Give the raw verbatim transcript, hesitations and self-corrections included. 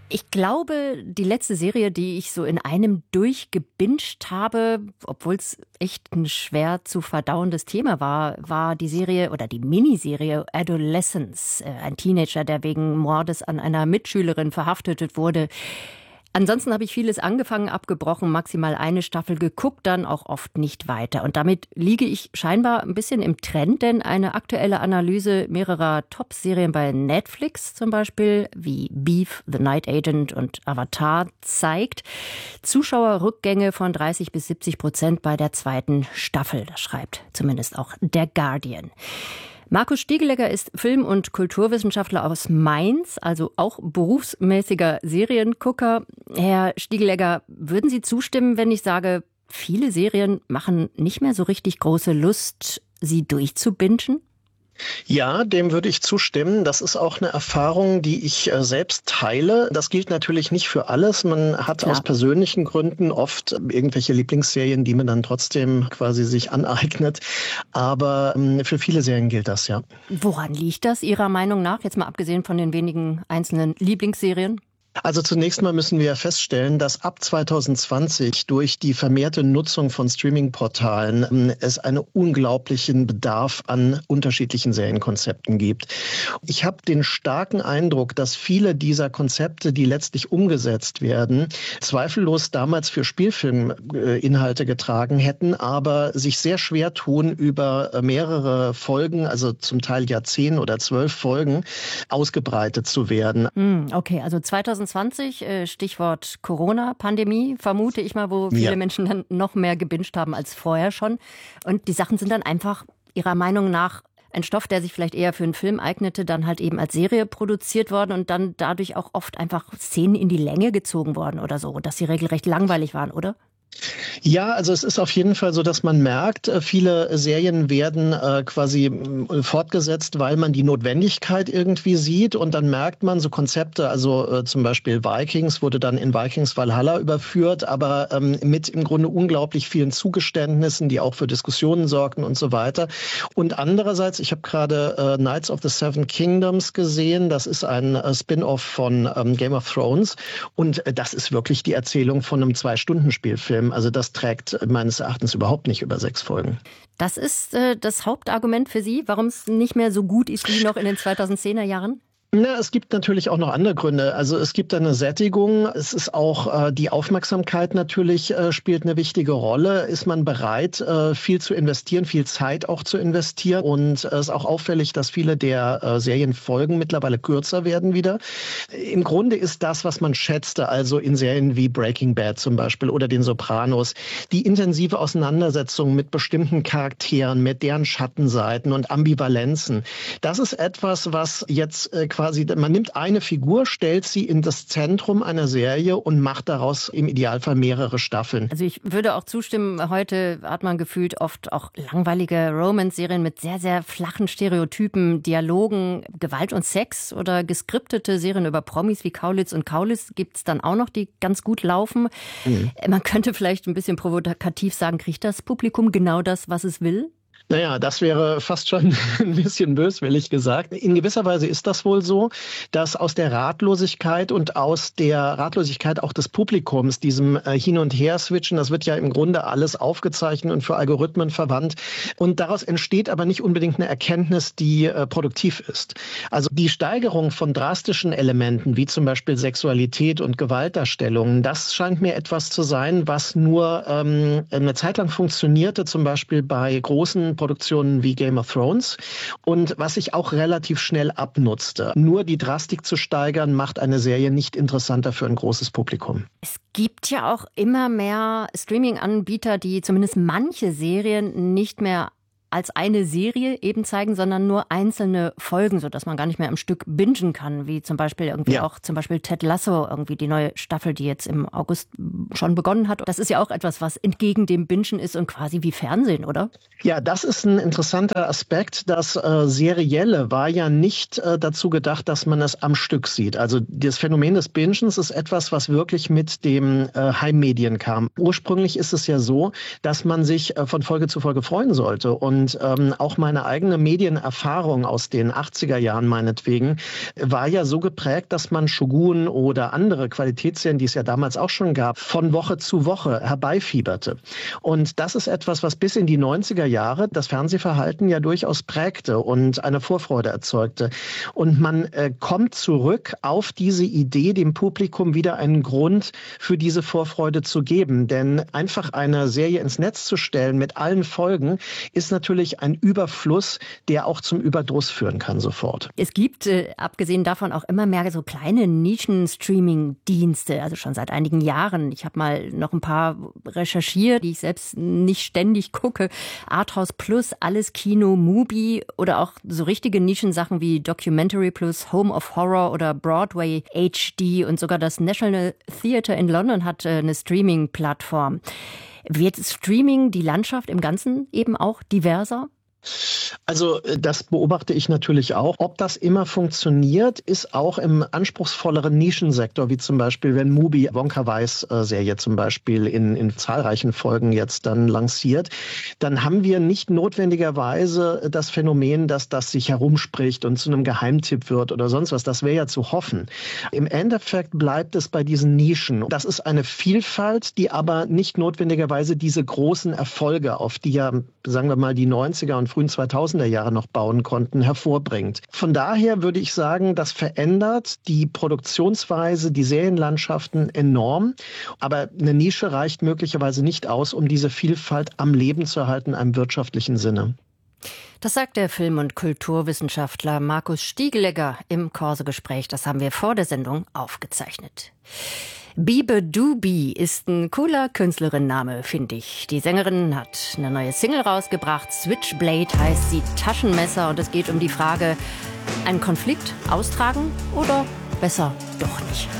Ich glaube, die letzte Serie, die ich so in einem durchgebinged habe, obwohl es echt ein schwer zu verdauendes Thema war, war die Serie oder die Miniserie Adolescence. Ein Teenager, der wegen Mordes an einer Mitschülerin verhaftet wurde. Ansonsten habe ich vieles angefangen, abgebrochen, maximal eine Staffel geguckt, dann auch oft nicht weiter. Und damit liege ich scheinbar ein bisschen im Trend, denn eine aktuelle Analyse mehrerer Top-Serien bei Netflix zum Beispiel, wie Beef, The Night Agent und Avatar, zeigt Zuschauerrückgänge von dreißig bis siebzig Prozent bei der zweiten Staffel. Das schreibt zumindest auch der Guardian. Markus Stiegelegger ist Film- und Kulturwissenschaftler aus Mainz, also auch berufsmäßiger Seriengucker. Herr Stiegelegger, würden Sie zustimmen, wenn ich sage, viele Serien machen nicht mehr so richtig große Lust, sie durchzubingen? Ja, dem würde ich zustimmen. Das ist auch eine Erfahrung, die ich äh, selbst teile. Das gilt natürlich nicht für alles. Man hat Klar. aus persönlichen Gründen oft irgendwelche Lieblingsserien, die man dann trotzdem quasi sich aneignet. Aber ähm, für viele Serien gilt das, ja. Woran liegt das Ihrer Meinung nach? Jetzt mal abgesehen von den wenigen einzelnen Lieblingsserien. Also zunächst mal müssen wir feststellen, dass ab zwanzig zwanzig durch die vermehrte Nutzung von Streaming-Portalen es einen unglaublichen Bedarf an unterschiedlichen Serienkonzepten gibt. Ich habe den starken Eindruck, dass viele dieser Konzepte, die letztlich umgesetzt werden, zweifellos damals für Spielfilminhalte getragen hätten, aber sich sehr schwer tun, über mehrere Folgen, also zum Teil ja zehn oder zwölf Folgen, ausgebreitet zu werden. Okay, also zwanzig zwanzig, Stichwort Corona-Pandemie, vermute ich mal, wo viele ja. Menschen dann noch mehr gebinged haben als vorher schon. Und die Sachen sind dann einfach Ihrer Meinung nach ein Stoff, der sich vielleicht eher für einen Film eignete, dann halt eben als Serie produziert worden und dann dadurch auch oft einfach Szenen in die Länge gezogen worden oder so, dass sie regelrecht langweilig waren, oder? Ja, also es ist auf jeden Fall so, dass man merkt, viele Serien werden äh, quasi fortgesetzt, weil man die Notwendigkeit irgendwie sieht und dann merkt man so Konzepte, also äh, zum Beispiel Vikings wurde dann in Vikings Valhalla überführt, aber ähm, mit im Grunde unglaublich vielen Zugeständnissen, die auch für Diskussionen sorgten und so weiter. Und andererseits, ich habe gerade äh, Knights of the Seven Kingdoms gesehen, das ist ein äh, Spin-off von ähm, Game of Thrones und äh, das ist wirklich die Erzählung von einem Zwei-Stunden-Spielfilm. Also das trägt meines Erachtens überhaupt nicht über sechs Folgen. Das ist äh, das Hauptargument für Sie, warum es nicht mehr so gut ist wie noch in den zweitausendzehner Jahren? Na, es gibt natürlich auch noch andere Gründe. Also es gibt eine Sättigung. Es ist auch äh, die Aufmerksamkeit natürlich äh, spielt eine wichtige Rolle. Ist man bereit, äh, viel zu investieren, viel Zeit auch zu investieren? Und es äh, ist auch auffällig, dass viele der äh, Serienfolgen mittlerweile kürzer werden wieder. Im Grunde ist das, was man schätzte, also in Serien wie Breaking Bad zum Beispiel oder den Sopranos, die intensive Auseinandersetzung mit bestimmten Charakteren, mit deren Schattenseiten und Ambivalenzen. Das ist etwas, was jetzt äh, quasi man nimmt eine Figur, stellt sie in das Zentrum einer Serie und macht daraus im Idealfall mehrere Staffeln. Also ich würde auch zustimmen, heute hat man gefühlt oft auch langweilige Romance-Serien mit sehr, sehr flachen Stereotypen, Dialogen, Gewalt und Sex oder geskriptete Serien über Promis wie Kaulitz und Kaulitz gibt es dann auch noch, die ganz gut laufen. Mhm. Man könnte vielleicht ein bisschen provokativ sagen, kriegt das Publikum genau das, was es will? Naja, das wäre fast schon ein bisschen böswillig gesagt. In gewisser Weise ist das wohl so, dass aus der Ratlosigkeit und aus der Ratlosigkeit auch des Publikums, diesem äh, Hin- und Her-Switchen, das wird ja im Grunde alles aufgezeichnet und für Algorithmen verwandt. Und daraus entsteht aber nicht unbedingt eine Erkenntnis, die äh, produktiv ist. Also die Steigerung von drastischen Elementen, wie zum Beispiel Sexualität und Gewaltdarstellungen, das scheint mir etwas zu sein, was nur ähm, eine Zeit lang funktionierte, zum Beispiel bei großen Produktionen wie Game of Thrones und was sich auch relativ schnell abnutzte. Nur die Drastik zu steigern, macht eine Serie nicht interessanter für ein großes Publikum. Es gibt ja auch immer mehr Streaming-Anbieter, die zumindest manche Serien nicht mehr als eine Serie eben zeigen, sondern nur einzelne Folgen, sodass man gar nicht mehr am Stück bingen kann, wie zum Beispiel irgendwie ja. auch zum Beispiel Ted Lasso, irgendwie die neue Staffel, die jetzt im August schon begonnen hat. Das ist ja auch etwas, was entgegen dem Bingen ist und quasi wie Fernsehen, oder? Ja, das ist ein interessanter Aspekt. Das äh, Serielle war ja nicht äh, dazu gedacht, dass man es am Stück sieht. Also das Phänomen des Bingens ist etwas, was wirklich mit dem äh, Heimmedien kam. Ursprünglich ist es ja so, dass man sich äh, von Folge zu Folge freuen sollte und Und ähm, auch meine eigene Medienerfahrung aus den achtziger Jahren meinetwegen war ja so geprägt, dass man Shogun oder andere Qualitätsserien, die es ja damals auch schon gab, von Woche zu Woche herbeifieberte. Und das ist etwas, was bis in die neunziger Jahre das Fernsehverhalten ja durchaus prägte und eine Vorfreude erzeugte. Und man äh, kommt zurück auf diese Idee, dem Publikum wieder einen Grund für diese Vorfreude zu geben. Denn einfach eine Serie ins Netz zu stellen mit allen Folgen, ist natürlich ein Überfluss, der auch zum Überdruss führen kann sofort. Es gibt, äh, abgesehen davon, auch immer mehr so kleine Nischen-Streaming-Dienste, also schon seit einigen Jahren. Ich habe mal noch ein paar recherchiert, die ich selbst nicht ständig gucke. Arthouse Plus, Alles Kino, Mubi oder auch so richtige Nischensachen wie Documentary Plus, Home of Horror oder Broadway H D und sogar das National Theatre in London hat äh, eine Streaming-Plattform. Wird Streaming die Landschaft im Ganzen eben auch diverser? Also das beobachte ich natürlich auch. Ob das immer funktioniert, ist auch im anspruchsvolleren Nischensektor, wie zum Beispiel, wenn Mubi Wonka Wai-Serie zum Beispiel in, in zahlreichen Folgen jetzt dann lanciert, dann haben wir nicht notwendigerweise das Phänomen, dass das sich herumspricht und zu einem Geheimtipp wird oder sonst was. Das wäre ja zu hoffen. Im Endeffekt bleibt es bei diesen Nischen. Das ist eine Vielfalt, die aber nicht notwendigerweise diese großen Erfolge, auf die ja, sagen wir mal, die neunziger und frühen zweitausender Jahre noch bauen konnten, hervorbringt. Von daher würde ich sagen, das verändert die Produktionsweise, die Serienlandschaften enorm. Aber eine Nische reicht möglicherweise nicht aus, um diese Vielfalt am Leben zu erhalten, in einem wirtschaftlichen Sinne. Das sagt der Film- und Kulturwissenschaftler Markus Stiegelegger im Corso-Gespräch. Das haben wir vor der Sendung aufgezeichnet. Beabadoobee ist ein cooler Künstlerinnenname, finde ich. Die Sängerin hat eine neue Single rausgebracht. Switchblade heißt sie, Taschenmesser. Und es geht um die Frage, einen Konflikt austragen oder besser doch nicht?